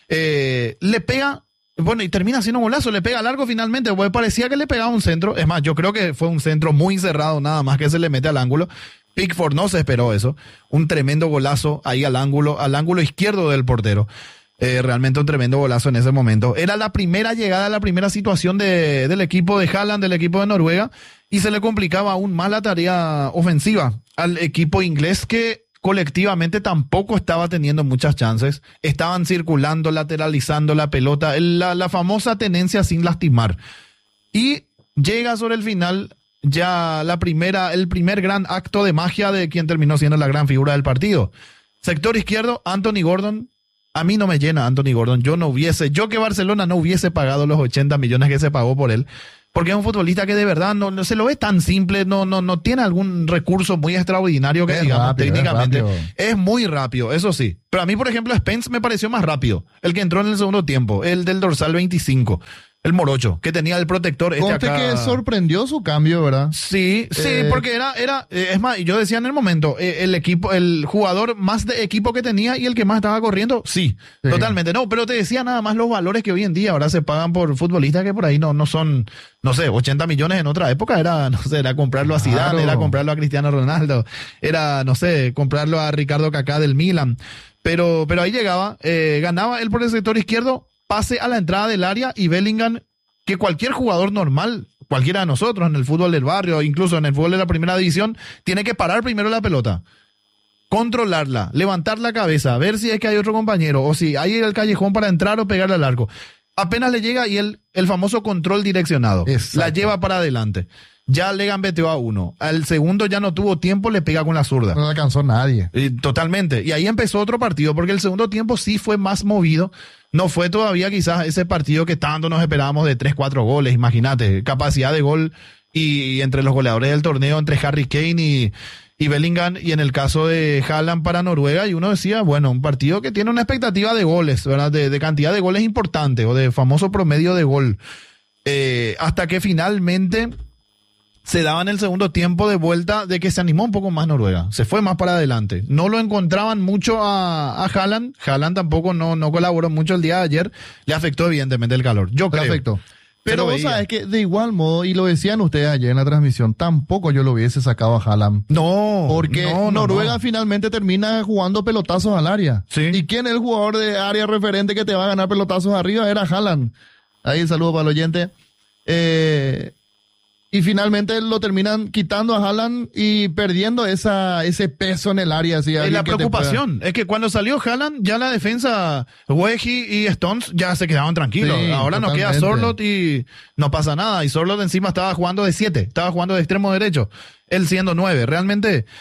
Eh, le pega, bueno, y termina haciendo un golazo, le pega largo finalmente, porque parecía que le pegaba un centro. Es más, yo creo que fue un centro muy cerrado, nada más que se le mete al ángulo. Pickford no se esperó eso. Un tremendo golazo ahí al ángulo, al ángulo izquierdo del portero. Eh, realmente un tremendo golazo en ese momento. Era la primera llegada, la primera situación de, del equipo de Haaland, del equipo de Noruega, y se le complicaba aún más la tarea ofensiva al equipo inglés, que colectivamente tampoco estaba teniendo muchas chances. Estaban circulando, lateralizando la pelota, el- la, la famosa tenencia sin lastimar. Y llega sobre el final ya la primera, el primer gran acto de magia de quien terminó siendo la gran figura del partido. Sector izquierdo, Anthony Gordon. A mí no me llena Anthony Gordon. Yo no hubiese, yo que Barcelona no hubiese pagado los ochenta millones que se pagó por él, porque es un futbolista que de verdad no, no se lo ve tan simple, no, no, no tiene algún recurso muy extraordinario que Es digamos rápido, es técnicamente. rápido. Es muy rápido, eso sí. Pero a mí, por ejemplo, Spence me pareció más rápido. El que entró en el segundo tiempo, el del dorsal veinticinco, el morocho, que tenía el protector. Este Conte acá. que sorprendió su cambio, ¿verdad? Sí, sí, Eh, porque era, era, eh, es más, yo decía en el momento, eh, el equipo, el jugador más de equipo que tenía y el que más estaba corriendo, sí, Sí. totalmente. No, pero te decía nada más los valores que hoy en día ahora se pagan por futbolistas que por ahí no, no son, no sé, ochenta millones en otra época era, no sé, era comprarlo a Zidane, Claro. era comprarlo a Cristiano Ronaldo, era, no sé, comprarlo a Ricardo Kaká del Milan. Pero, pero ahí llegaba, eh, ganaba él por el sector izquierdo, pase a la entrada del área y Bellingham, que cualquier jugador normal, cualquiera de nosotros en el fútbol del barrio, incluso en el fútbol de la primera división, tiene que parar primero la pelota, controlarla, levantar la cabeza, ver si es que hay otro compañero o si hay el callejón para entrar o pegarle al arco. Apenas le llega y el, el famoso control direccionado, Exacto. la lleva para adelante. Ya le gambeteó a uno. Al segundo ya no tuvo tiempo, le pega con la zurda. No le alcanzó nadie. Y totalmente. Y ahí empezó otro partido, porque el segundo tiempo sí fue más movido. No fue todavía quizás ese partido que tanto nos esperábamos de tres, cuatro goles. Imagínate, capacidad de gol y entre los goleadores del torneo, entre Harry Kane y, y Bellingham, y en el caso de Haaland para Noruega, y uno decía, bueno, un partido que tiene una expectativa de goles, ¿verdad? De, de cantidad de goles importante, o de famoso promedio de gol. Eh, hasta que finalmente se daba en el segundo tiempo de vuelta de que se animó un poco más Noruega. Se fue más para adelante. No lo encontraban mucho a, a Haaland. Haaland tampoco no, no colaboró mucho el día de ayer. Le afectó evidentemente el calor. Yo creo. Perfecto. Pero lo vos veía. sabés que de igual modo, y lo decían ustedes ayer en la transmisión, tampoco yo lo hubiese sacado a Haaland. No. Porque no, no, Noruega no. finalmente termina jugando pelotazos al área. Sí. ¿Y quién es el jugador de área referente que te va a ganar pelotazos arriba? Era Haaland. Ahí saludo para el oyente. Eh, y finalmente lo terminan quitando a Haaland y perdiendo esa, ese peso en el área. Así, Es alguien la que te preocupación. Es que cuando salió Haaland, ya la defensa, Wehi y Stones ya se quedaban tranquilos. Sí, Ahora nos queda totalmente. Sorloth y no pasa nada. Y Sorloth encima estaba jugando de siete, estaba jugando de extremo derecho. Él siendo nueve. Realmente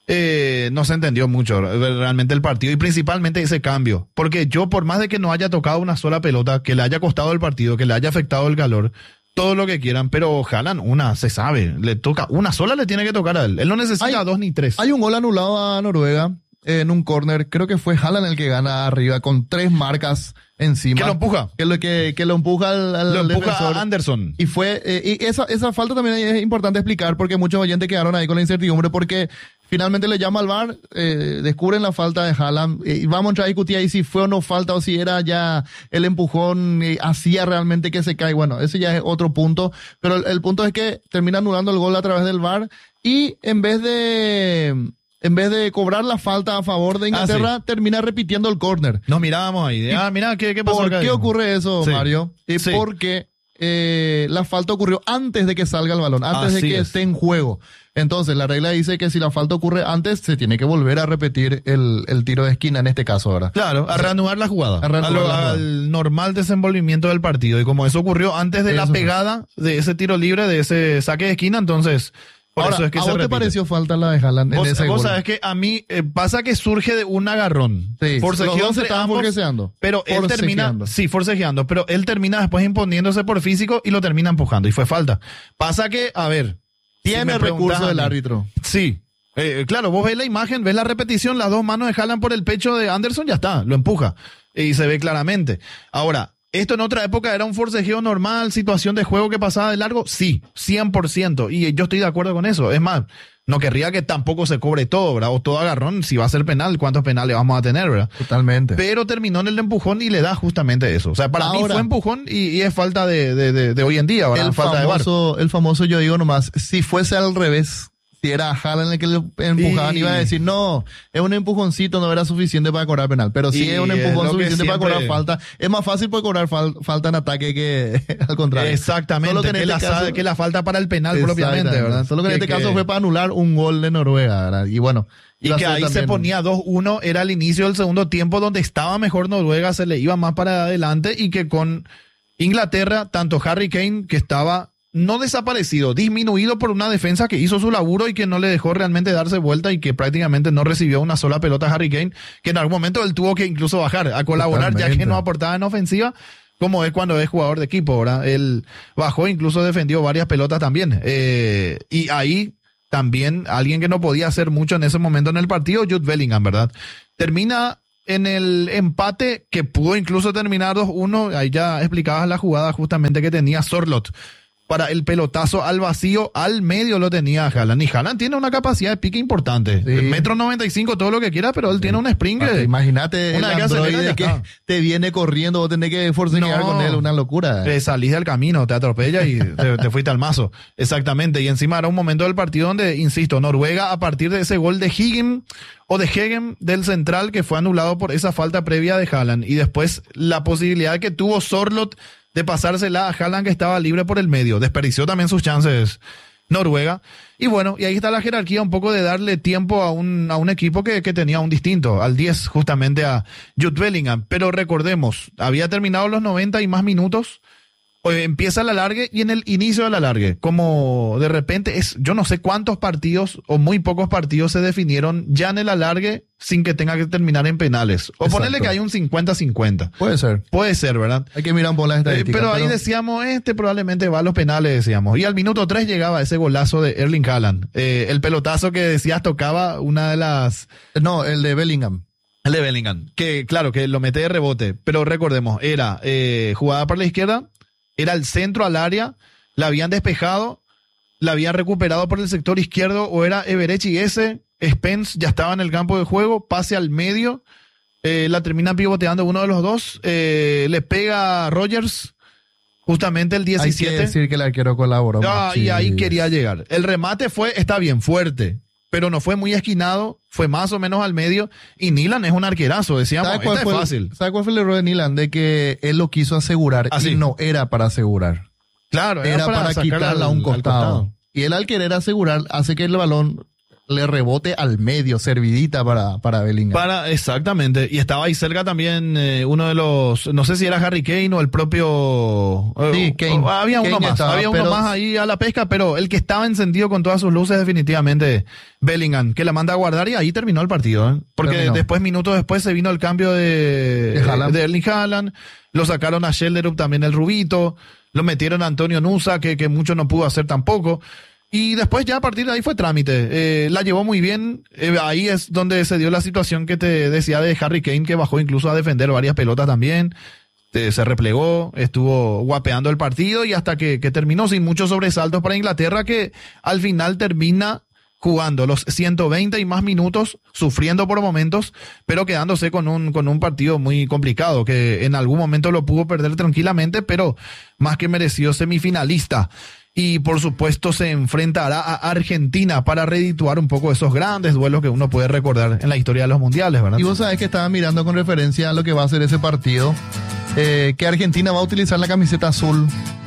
eh, no se entendió mucho realmente el partido y principalmente ese cambio. Porque yo, por más de que no haya tocado una sola pelota, que le haya costado el partido, que le haya afectado el calor, todo lo que quieran, pero Haaland una, se sabe, le toca, una sola le tiene que tocar a él. Él no necesita Hay- dos ni tres. Hay un gol anulado a Noruega eh, en un córner. Creo que fue Haaland el que gana arriba con tres marcas encima. Que lo empuja. Que lo, que, que lo empuja al, al Lo empuja defensor. a Anderson. Y fue, eh, y esa, esa falta también es importante explicar porque muchos oyentes quedaron ahí con la incertidumbre porque finalmente le llama al V A R, eh, descubren la falta de Haaland eh, y vamos a entrar a discutir ahí si fue o no falta o si era ya el empujón, eh, hacía realmente que se cae. Bueno, ese ya es otro punto, pero el, el punto es que termina anulando el gol a través del V A R y en vez de... En vez de cobrar la falta a favor de Inglaterra, Ah, termina repitiendo el córner. Nos mirábamos ahí. de, ah, mira, ¿qué, qué pasó ¿Por acá? qué ocurre eso, Sí. Mario? Eh, Sí. Porque eh, la falta ocurrió antes de que salga el balón, antes Así de que es. esté en juego. Entonces, la regla dice que si la falta ocurre antes, se tiene que volver a repetir el, el tiro de esquina en este caso ahora. Claro, a reanudar la jugada. A reanudar A lo- la jugada. Al normal desenvolvimiento del partido. Y como eso ocurrió antes de la Eso. pegada de ese tiro libre, de ese saque de esquina, entonces, por Ahora, eso es que ¿a se vos te repite. pareció falta la de Haaland en Vos, ese vos gol? sabés que a mí eh, pasa que surge de un agarrón. Sí, Forcejeo los dos entre estaban ambos, forcejeando. Pero él termina, Forcejeando. sí, forcejeando, pero él termina después imponiéndose por físico y lo termina empujando y fue falta. Pasa que, a ver, si Tiene me preguntás recurso a del mí- árbitro. Sí. Eh, claro, vos ves la imagen, ves la repetición, las dos manos de Haaland por el pecho de Anderson, ya está, lo empuja. Y se ve claramente. Ahora, ¿esto en otra época era un forcejeo normal, situación de juego que pasaba de largo? Sí, cien por ciento. Y yo estoy de acuerdo con eso. Es más, no querría que tampoco se cobre todo, ¿verdad? O todo agarrón, si va a ser penal, ¿cuántos penales vamos a tener, verdad? Totalmente. Pero terminó en el empujón y le da justamente eso. O sea, para mí Ahora- fue empujón y, y es falta de, de, de, de hoy en día, ¿verdad? el Falta de V A R. famoso, el famoso yo digo nomás, si fuese al revés, si era Haaland el que le empujaban, Y- iba a decir, no, es un empujoncito, no era suficiente para cobrar penal. Pero si Y es un es empujón lo que suficiente para siempre- cobrar falta, es más fácil por cobrar fal- falta en ataque que al contrario. Exactamente, Solo que, que en la, este sa- caso- que la falta para el penal propiamente, Exactamente. ¿verdad? Solo que en Que- este caso que- fue para anular un gol de Noruega, ¿verdad? Y bueno. Y iba a que ser ahí se también- ponía dos uno, era el inicio del segundo tiempo donde estaba mejor Noruega, se le iba más para adelante y que con Inglaterra, tanto Harry Kane, que estaba no desaparecido, disminuido por una defensa que hizo su laburo y que no le dejó realmente darse vuelta y que prácticamente no recibió una sola pelota a Harry Kane, que en algún momento él tuvo que incluso bajar a colaborar ya que Totalmente. no aportaba en ofensiva, como es cuando es jugador de equipo, ¿verdad? Él bajó, incluso defendió varias pelotas también. Eh, y ahí también alguien que no podía hacer mucho en ese momento en el partido, Jude Bellingham, ¿verdad? Termina en el empate que pudo incluso terminar dos uno, ahí ya explicabas la jugada justamente que tenía Sorloth para el pelotazo al vacío, al medio lo tenía Haaland. Y Haaland tiene una capacidad de pique importante. Sí. Metro noventa y cinco, todo lo que quiera, pero él tiene un sprint Ah, que... Imagínate el Una vez que acelera, androide ya que está. te viene corriendo, vos tenés que forcejear No. con él, una locura. Te salís del camino, te atropella y te, te fuiste al mazo. Exactamente. Y encima era un momento del partido donde, insisto, Noruega, a partir de ese gol de Higgin o de Hegen del central que fue anulado por esa falta previa de Haaland. Y después la posibilidad que tuvo Sorloth de pasársela a Haaland que estaba libre por el medio. Desperdició también sus chances Noruega. Y bueno, y ahí está la jerarquía un poco de darle tiempo a un, a un equipo que, que tenía un distinto, al diez justamente a Jude Bellingham. Pero recordemos, había terminado los noventa y más minutos, eh, empieza el alargue y en el inicio del alargue, como de repente es, yo no sé cuántos partidos o muy pocos partidos se definieron ya en el alargue sin que tenga que terminar en penales. O Exacto. ponerle que hay un cincuenta cincuenta. Puede ser. Puede ser, ¿verdad? Hay que mirar un poco las Eh, estadísticas. pero ahí decíamos, este probablemente va a los penales, decíamos. Y al minuto tres llegaba ese golazo de Erling Haaland. Eh, el pelotazo que decías tocaba una de las... No, el de Bellingham. El de Bellingham. Que claro, que lo mete de rebote. Pero recordemos, era eh, jugada por la izquierda, era el centro al área, la habían despejado, la habían recuperado por el sector izquierdo, o era Everechi ese, Spence ya estaba en el campo de juego, pase al medio, eh, la terminan pivoteando uno de los dos, eh, le pega a Rogers, justamente el Hay que diecisiete. decir que el arquero colaboró. Ah, y ahí quería llegar. El remate fue, está bien, fuerte, pero no fue muy esquinado, fue más o menos al medio, y Nilan es un arquerazo, decíamos, ¿Sabe esta cuál, es fue fácil. el, ¿Sabe cuál fue el error de Nilan? De que él lo quiso asegurar Ah, sí. y no era para asegurar. Claro, Era para, sacarla quitarla a al- un al costado. Y él al querer asegurar hace que el balón le rebote al medio, servidita para, para Bellingham. Para, exactamente. Y estaba ahí cerca también eh, uno de los, no sé si era Harry Kane o el propio... Eh, Sí, Kane. o, había uno Kane más, estaba, había uno pero- más ahí a la pesca, pero el que estaba encendido con todas sus luces definitivamente Bellingham, que la manda a guardar y ahí terminó el partido. ¿eh? Porque Terminó. después, minutos después, se vino el cambio de, De Haaland. de Erling Haaland, lo sacaron a Schelderup también el Rubito, lo metieron a Antonio Nusa, que, que mucho no pudo hacer tampoco. Y después ya a partir de ahí fue trámite. Eh, la llevó muy bien. Eh, ahí es donde se dio la situación que te decía de Harry Kane, que bajó incluso a defender varias pelotas también. Eh, se replegó, estuvo guapeando el partido y hasta que, que terminó sin muchos sobresaltos para Inglaterra, que al final termina jugando los ciento veinte y más minutos, sufriendo por momentos, pero quedándose con un, con un partido muy complicado, que en algún momento lo pudo perder tranquilamente, pero más que mereció semifinalista. Y por supuesto se enfrentará a Argentina para redituar un poco esos grandes duelos que uno puede recordar en la historia de los mundiales, ¿verdad? Y vos sabés que estaba mirando con referencia a lo que va a ser ese partido, eh, que Argentina va a utilizar la camiseta azul.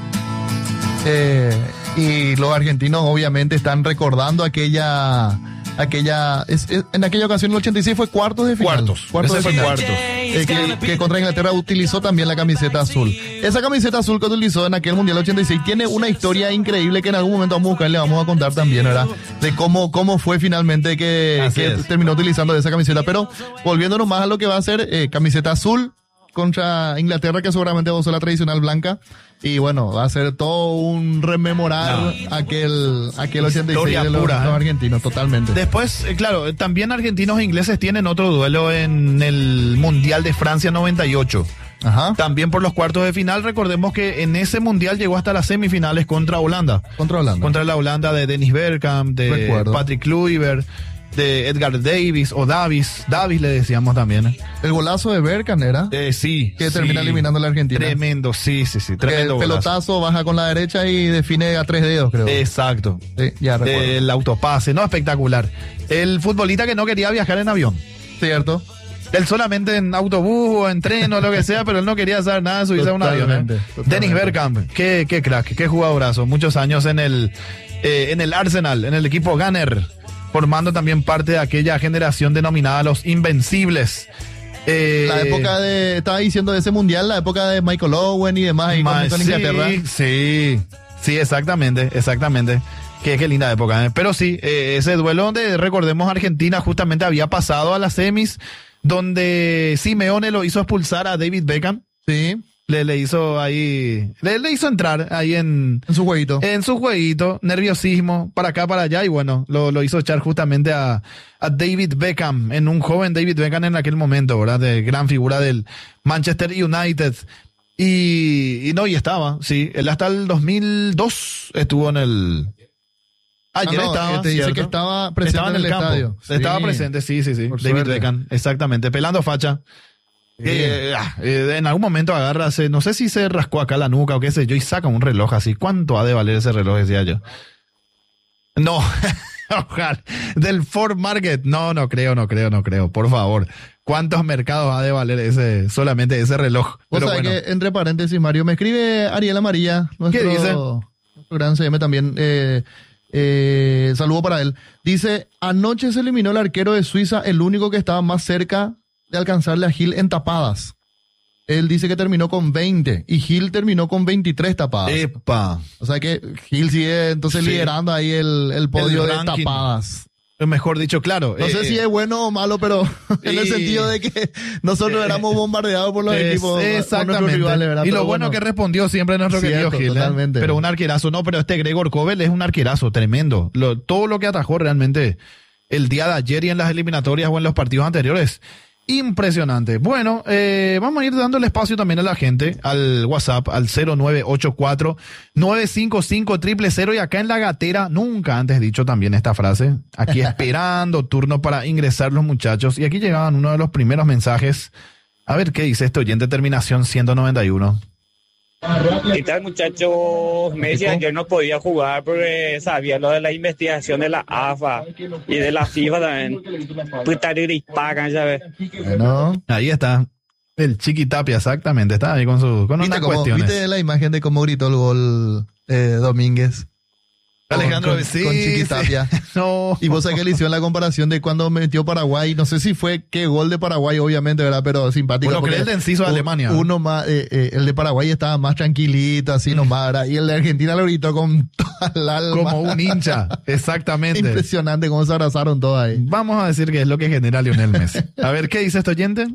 Eh, y los argentinos obviamente están recordando aquella... aquella es, es- en aquella ocasión el ochenta y seis fue cuartos de final. Cuartos. Cuartos Ese de fue final. cuartos. Eh, que, que contra Inglaterra utilizó también la camiseta azul. Esa camiseta azul que utilizó en aquel Mundial ochenta y seis tiene una historia increíble que en algún momento vamos a buscar, le vamos a contar también, ¿verdad? De cómo, cómo fue finalmente que, Así que es. terminó utilizando esa camiseta. Pero volviéndonos más a lo que va a ser eh, camiseta azul contra Inglaterra, que seguramente va a ser la tradicional blanca. Y bueno, va a ser todo un rememorar No. aquel, aquel ochenta y seis Historia de los, pura, los ¿eh? argentinos, totalmente. Después, eh, claro, eh, también argentinos e ingleses tienen otro duelo en el Mundial de Francia noventa y ocho. Ajá. También por los cuartos de final. Recordemos que en ese Mundial llegó hasta las semifinales contra Holanda. Contra Holanda. Contra la Holanda de Dennis Bergkamp, de Recuerdo. Patrick Kluivert, de Edgar Davis o Davis. Davis le decíamos también. ¿eh? El golazo de Bergkamp era. Eh, sí. Que sí. termina eliminando a la Argentina. Tremendo, sí, sí, sí. Que Tremendo el golazo. pelotazo baja con la derecha y define a tres dedos, creo. Exacto. Sí, ya recuerdo. El autopase, no, espectacular. El futbolista que no quería viajar en avión. Cierto. Él solamente en autobús o en tren o lo que sea, pero él no quería hacer nada de subirse a un avión. Totalmente, ¿eh? totalmente. Dennis Bergkamp, qué, qué crack, qué jugadorazo. Muchos años en el, eh, en el Arsenal, en el equipo Gunner, formando también parte de aquella generación denominada los Invencibles. Eh, La época de, estaba diciendo de ese mundial, la época de Michael Owen y demás, ahí Ma- con sí, Inglaterra. sí, sí, exactamente, exactamente. Qué, qué linda época, ¿eh? Pero sí, eh, ese duelo donde, recordemos, Argentina justamente había pasado a las semis, donde Simeone lo hizo expulsar a David Beckham. Sí, Le, le hizo ahí, le, le hizo entrar ahí en, en su jueguito. en su jueguito, nerviosismo, para acá, para allá, y bueno, lo, lo hizo echar justamente a, a David Beckham, en un joven David Beckham en aquel momento, ¿verdad? De gran figura del Manchester United. Y, y no, y estaba, sí, él hasta el dos mil dos estuvo en el... Ayer Ah, no, estaba, eh, te dice ¿cierto? que estaba presente Estaba en el campo. estadio. Estaba Sí, presente, sí, sí, sí. por David suerte. Beckham, exactamente, pelando facha. Eh, ah, eh, en algún momento agarra, se- no sé si se rascó acá la nuca o qué sé yo, y saca un reloj así. ¿Cuánto ha de valer ese reloj? Decía yo. No, ojalá. Del Ford Market. No, no creo, no creo, no creo. Por favor. ¿Cuántos mercados ha de valer ese, solamente ese reloj? Vos Pero sabés bueno. que, entre paréntesis, Mario, me escribe Ariel Amarilla, nuestro, ¿Qué dice? nuestro gran C M también. Eh, eh, saludo para él. Dice, anoche se eliminó el arquero de Suiza, el único que estaba más cerca de alcanzarle a Gil en tapadas. Él dice que terminó con veinte y Gil terminó con veintitrés tapadas. Epa. O sea que Gil sigue entonces Sí. liderando ahí el, el podio El de ranking. tapadas. Mejor dicho, claro. No eh, sé si es bueno o malo, pero en el y- sentido de que nosotros Eh, éramos bombardeados por los Es- equipos, por nuestros exactamente. rivales, ¿verdad? Y Pero lo bueno que respondió siempre nuestro Cierto, querido Gil. ¿eh? totalmente. Pero un arquerazo, no, pero este Gregor Kobel es un arquerazo tremendo. Lo- todo lo que atajó realmente el día de ayer y en las eliminatorias o en los partidos anteriores. Impresionante. Bueno, eh, vamos a ir dando el espacio también a la gente, al WhatsApp, al cero nueve ocho cuatro nueve cinco cinco cero cero cero y acá en la gatera, nunca antes dicho también esta frase, aquí esperando turno para ingresar los muchachos y aquí llegaban uno de los primeros mensajes. A ver qué dice este oyente, terminación ciento noventa y uno. ¿Qué tal, muchachos? Messi ayer no podía jugar porque sabía lo de la investigación de la A F A y de la FIFA también. Puta pagan, ¿sabes? Bueno, Ahí está. El Chiqui Tapia, exactamente. Está ahí con su, con ¿viste, unas cómo- cuestiones. ¿viste la imagen de cómo gritó el gol eh, Domínguez? Alejandro, con, sí, con Chiquitapia. sí. No. Y vos sabés que le hicieron la comparación de cuando metió Paraguay, no sé si fue qué gol de Paraguay, obviamente, ¿verdad? Pero simpático. Bueno, que el de Enciso de Alemania. Uno más, eh, eh, el de Paraguay estaba más tranquilito, así nomás, ¿verdad? Y el de Argentina lo gritó con toda el alma. Como un hincha, exactamente. Impresionante cómo se abrazaron todos ahí. Vamos a decir que es lo que genera Lionel Messi. A ver, ¿qué dice este oyente?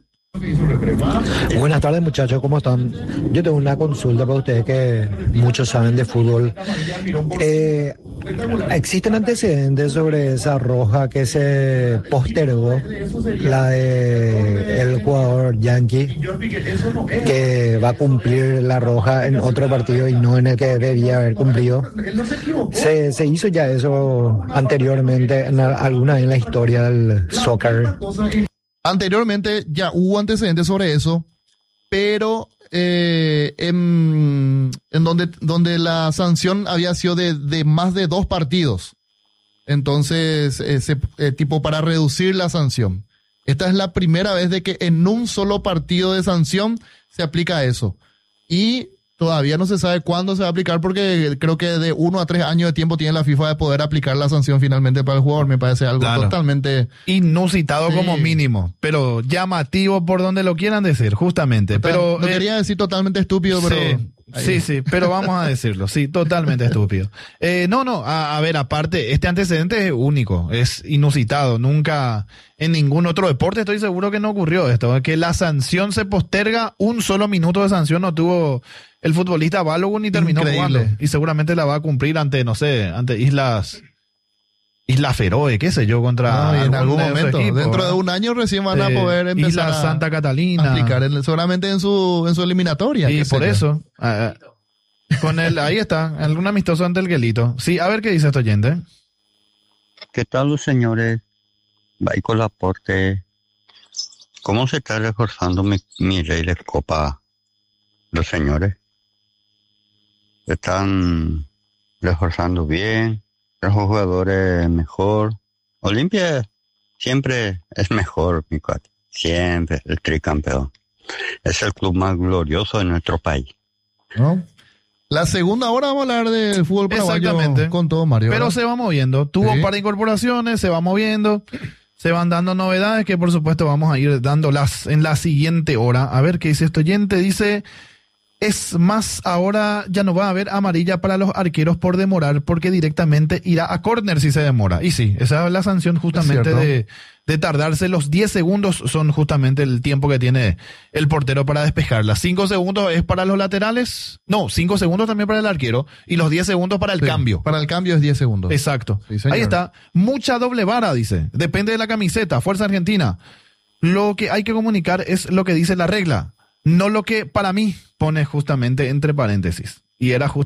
Buenas tardes, muchachos, ¿cómo están? Yo tengo una consulta para ustedes que muchos saben de fútbol. Eh, ¿Existen antecedentes sobre esa roja que se postergó, la de el jugador Yankee, que va a cumplir la roja en otro partido y no en el que debía haber cumplido? ¿Se, se hizo ya eso anteriormente en alguna vez en la historia del soccer? Anteriormente ya hubo antecedentes sobre eso, pero eh, en, en donde, donde la sanción había sido de, de más de dos partidos. Entonces, ese, eh, tipo para reducir la sanción. Esta es la primera vez de que en un solo partido de sanción se aplica eso. Y todavía no se sabe cuándo se va a aplicar porque creo que de uno a tres años de tiempo tiene la FIFA de poder aplicar la sanción finalmente para el jugador. Me parece algo Claro. totalmente... Inusitado Sí. como mínimo, pero llamativo por donde lo quieran decir, justamente. Pero no eh, quería decir totalmente estúpido, pero... Sí, ahí. sí, sí, pero vamos a decirlo, sí, totalmente estúpido. Eh, no, no, a, a ver, aparte, este antecedente es único, es inusitado, nunca en ningún otro deporte estoy seguro que no ocurrió esto, que la sanción se posterga, un solo minuto de sanción no tuvo el futbolista Balogun ni terminó Increíble. jugando, y seguramente la va a cumplir ante, no sé, ante Islas... Isla Feroe, qué sé yo, contra No, y en algún de su momento, equipo, dentro de ¿verdad? un año recién van a Eh, poder empezar Isla a Santa Catalina. aplicar, en- seguramente en su en su eliminatoria. Y qué sé por yo. eso, ah, con el, ahí está, algún amistoso ante el Guelito. Sí, a ver qué dice este oyente. ¿Qué tal los señores? Michael Laporte. ¿Cómo se está reforzando mi, mi rey de copa? Los señores están reforzando bien, los jugadores mejor. Olimpia siempre es mejor, mi cuate. Siempre el tricampeón. Es el club más glorioso de nuestro país. ¿No? La segunda hora vamos a hablar del fútbol paraguayo Exactamente. con todo, Mario. Pero ¿verdad? se va moviendo. Tuvo Sí. un par de incorporaciones, se va moviendo, se van dando novedades que por supuesto vamos a ir dándolas en la siguiente hora. A ver qué dice este oyente. Dice, es más, ahora ya no va a haber amarilla para los arqueros por demorar porque directamente irá a córner si se demora. Y sí, esa es la sanción justamente cierto. de, de tardarse. Los diez segundos son justamente el tiempo que tiene el portero para despejarla. cinco segundos es para los laterales. No, cinco segundos también para el arquero. Y los diez segundos para el Sí, cambio. Para el cambio es diez segundos. Exacto. Sí, señor. Ahí está. Mucha doble vara, dice. Depende de la camiseta. Fuerza Argentina. Lo que hay que comunicar es lo que dice la regla. No lo que para mí pone justamente entre paréntesis. Y era justamente